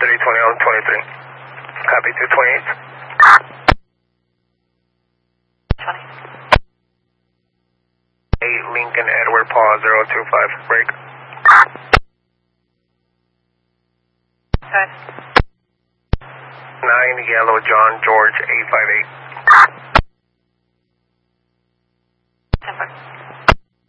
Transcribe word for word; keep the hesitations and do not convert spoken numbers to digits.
three twenty on twenty-three. Copy two twenty-eight. twenty. eight Lincoln Edward Paul zero two five. Break. Five. nine Yellow John George eight five eight.